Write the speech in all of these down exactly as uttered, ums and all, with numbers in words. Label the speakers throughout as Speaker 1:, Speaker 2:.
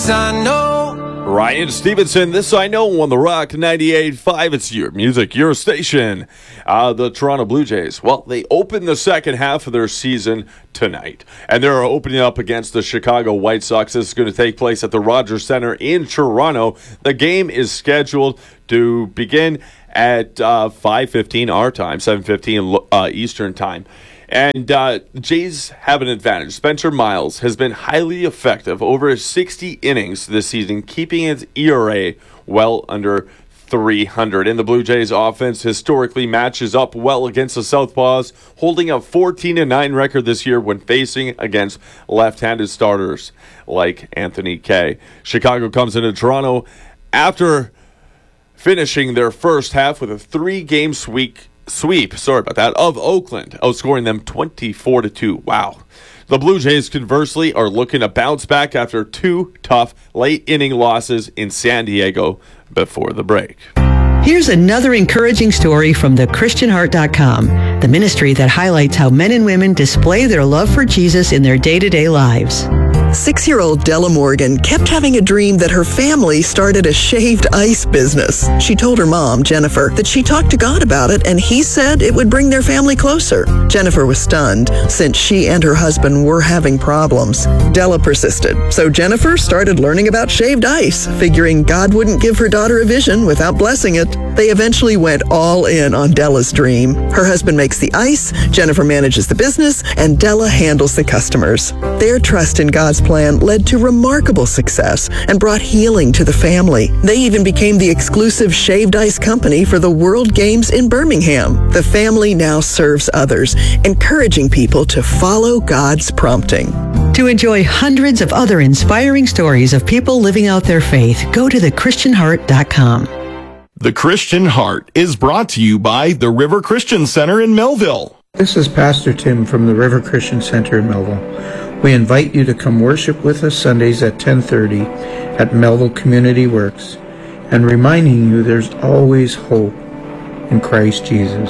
Speaker 1: I know.
Speaker 2: Ryan Stevenson, this I know on the Rock ninety-eight point five. It's your music, your station. Uh, the Toronto Blue Jays, well, they open the second half of their season tonight, and they're opening up against the Chicago White Sox. This is going to take place at the Rogers Center in Toronto. The game is scheduled to begin at uh, five fifteen our time, seven fifteen uh, Eastern time. And uh, Jays have an advantage. Spencer Miles has been highly effective over sixty innings this season, keeping his E R A well under three hundred. And the Blue Jays offense historically matches up well against the Southpaws, holding a fourteen and nine record this year when facing against left-handed starters like Anthony Kay. Chicago comes into Toronto after finishing their first half with a three-game sweep. Sweep, sorry about that, of Oakland, outscoring them twenty-four to two. Wow. The Blue Jays, conversely, are looking to bounce back after two tough late-inning losses in San Diego before the break.
Speaker 3: Here's another encouraging story from the Christian Heart dot com, the ministry that highlights how men and women display their love for Jesus in their day-to-day lives.
Speaker 4: Six-year-old Della Morgan kept having a dream that her family started a shaved ice business. She told her mom, Jennifer, that she talked to God about it, and he said it would bring their family closer. Jennifer was stunned, since she and her husband were having problems. Della persisted, so Jennifer started learning about shaved ice, figuring God wouldn't give her daughter a vision without blessing it. They eventually went all in on Della's dream. Her husband makes the ice, Jennifer manages the business, and Della handles the customers. Their trust in God's plan led to remarkable success and brought healing to the family. They even became the exclusive shaved ice company for the World Games in Birmingham. The family now serves others, encouraging people to follow God's prompting.
Speaker 3: To enjoy hundreds of other inspiring stories of people living out their faith, go to the Christian Heart dot com.
Speaker 5: The Christian Heart is brought to you by the River Christian Center in Melville.
Speaker 6: This is Pastor Tim from the River Christian Center in Melville. We invite you to come worship with us Sundays at ten thirty at Melville Community Works, and reminding you there's always hope in Christ Jesus.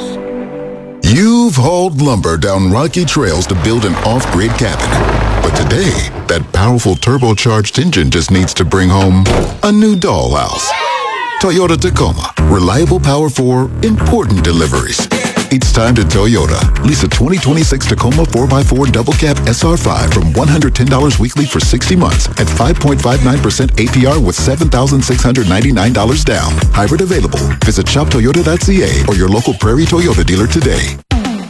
Speaker 7: You've hauled lumber down rocky trails to build an off-grid cabin. But today, that powerful turbocharged engine just needs to bring home a new dollhouse. Toyota Tacoma. Reliable power for important deliveries. It's time to Toyota. Lease a twenty twenty-six Tacoma four by four Double Cab S R five from one hundred ten dollars weekly for sixty months at five point five nine percent A P R with seven thousand six hundred ninety-nine dollars down. Hybrid available. Visit shop toyota dot c a or your local Prairie Toyota dealer today.